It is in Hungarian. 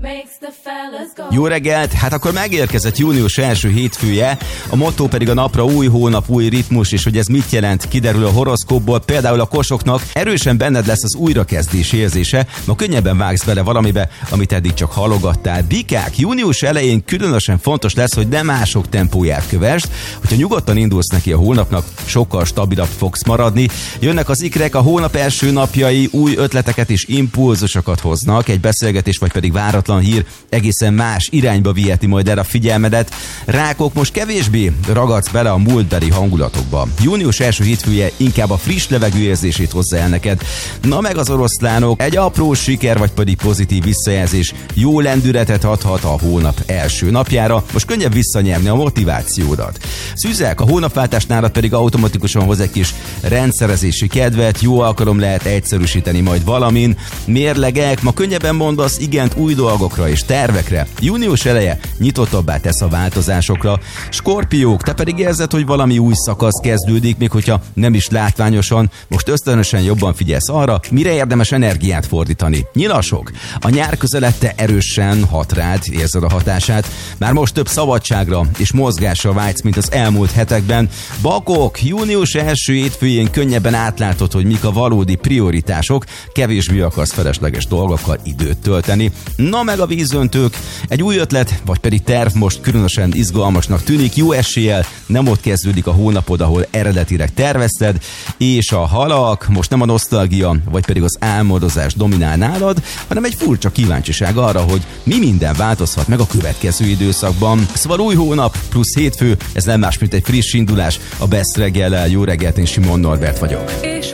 Jó reggelt! Hát akkor megérkezett június első hétfője, a motto pedig a napra új hónap, új ritmus, és hogy ez mit jelent, kiderül a horoszkópból. Például a Kosoknak erősen benned lesz az újrakezdés érzése, ma könnyebben vágsz bele valamibe, amit eddig csak halogattál. Bikák, június elején különösen fontos lesz, hogy ne mások tempóját kövesd, hogyha nyugodtan indulsz neki a hónapnak, sokkal stabilabb fogsz maradni. Jönnek az ikrek, a hónap első napjai új ötleteket és impulzusokat hoznak, egy beszélgetés vagy pedig váratlan hír egészen más irányba viheti majd el a figyelmedet. Rákok, most kevésbé ragadsz bele a múltbeli hangulatokba. Június első hétfője inkább a friss levegő érzését hozza el neked. Na meg az oroszlánok, egy apró siker vagy pedig pozitív visszajelzés jó lendületet adhat a hónap első napjára, most könnyebb visszanyerni a motivációdat. Szűzek, a hónapváltás nálad pedig automatikusan hoz egy kis rendszerezési kedvet, jó alkalom lehet egyszerűsíteni majd valamin. Mérlegek, ma könnyebben mondasz igent új dolgokra és tervekre. Június eleje nyitottabbá tesz a változásokra. Skorpiók, te pedig érzed, hogy valami új szakasz kezdődik, még hogyha nem is látványosan, most ösztönösen jobban figyelsz arra, mire érdemes energiát fordítani. Nyilasok, a nyár közelette erősen hat rád, érzed a hatását, már most több szabadságra és mozgásra vágysz, mint az elmúlt hetekben. Bakok, június első hétfőjén könnyebben átlátod, hogy mik a valódi prioritások, kevésbé akarsz felesleges dolgokkal időt tölteni. Na meg a vízöntők, egy új ötlet, vagy pedig terv most különösen izgalmasnak tűnik, jó eséllyel nem ott kezdődik a hónapod, ahol eredetileg tervezted, és a halak, most nem a nosztalgia, vagy pedig az álmodozás dominál nálad, hanem egy furcsa kíváncsiság arra, hogy mi minden változhat meg a következő időszakban. Szóval új hónap plusz hétfő, ez nem más, mint egy friss indulás, a Best reggellel. Jó reggelt, én Simon Norbert vagyok.